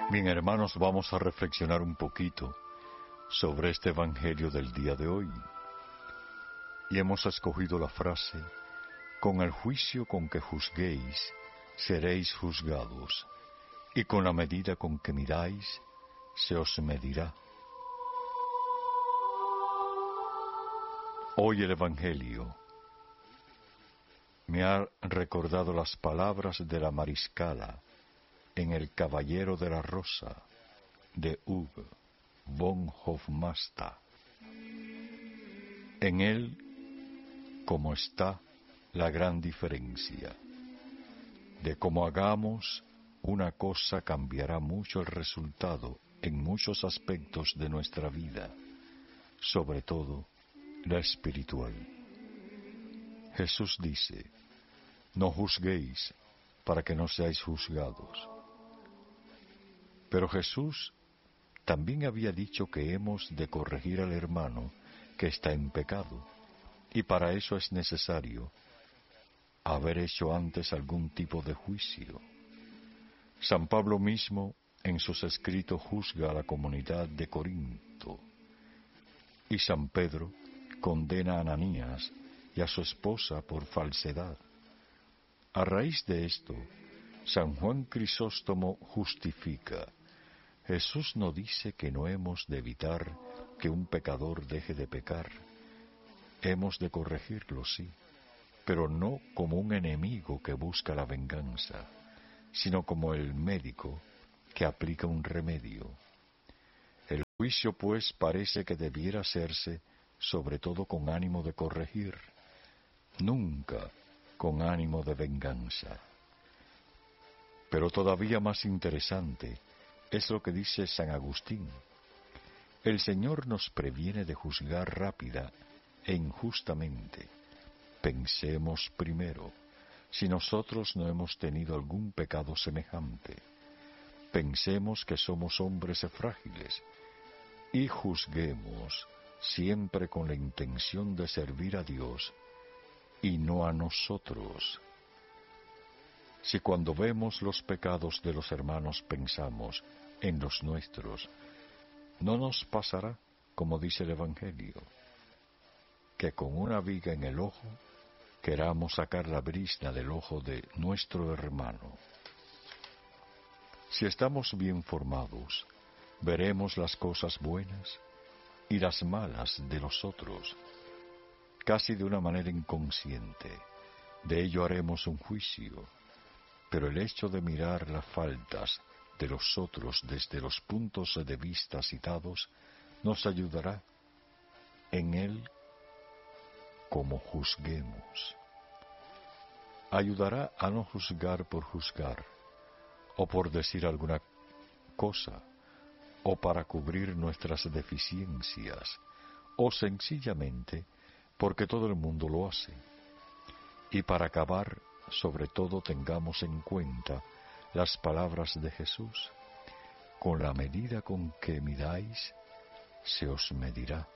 Bien, hermanos, vamos a reflexionar un poquito sobre este Evangelio del día de hoy. Y hemos escogido la frase: con el juicio con que juzguéis, seréis juzgados, y con la medida con que midáis, se os medirá. Hoy el Evangelio me ha recordado las palabras de la mariscala en El Caballero de la Rosa, de Hugo von Hofmannsthal. En él, como está la gran diferencia, de cómo hagamos una cosa cambiará mucho el resultado en muchos aspectos de nuestra vida, sobre todo la espiritual. Jesús dice: no juzguéis para que no seáis juzgados. Pero Jesús también había dicho que hemos de corregir al hermano que está en pecado, y para eso es necesario haber hecho antes algún tipo de juicio. San Pablo mismo en sus escritos juzga a la comunidad de Corinto, y San Pedro condena a Ananías y a su esposa por falsedad. A raíz de esto, San Juan Crisóstomo justifica: Jesús no dice que no hemos de evitar que un pecador deje de pecar. Hemos de corregirlo, sí, pero no como un enemigo que busca la venganza, sino como el médico que aplica un remedio. El juicio, pues, parece que debiera hacerse sobre todo con ánimo de corregir, nunca con ánimo de venganza. Pero todavía más interesante es lo que dice San Agustín. El Señor nos previene de juzgar rápida e injustamente. Pensemos primero si nosotros no hemos tenido algún pecado semejante. Pensemos que somos hombres frágiles y juzguemos siempre con la intención de servir a Dios y no a nosotros. Si cuando vemos los pecados de los hermanos pensamos en los nuestros, no nos pasará, como dice el Evangelio, que con una viga en el ojo queramos sacar la brizna del ojo de nuestro hermano. Si estamos bien formados, veremos las cosas buenas y las malas de los otros, casi de una manera inconsciente. De ello haremos un juicio. Pero el hecho de mirar las faltas de los otros desde los puntos de vista citados nos ayudará en él como juzguemos. Ayudará a no juzgar por juzgar, o por decir alguna cosa, o para cubrir nuestras deficiencias, o sencillamente porque todo el mundo lo hace. Y para acabar, sobre todo tengamos en cuenta las palabras de Jesús: con la medida con que midáis, se os medirá.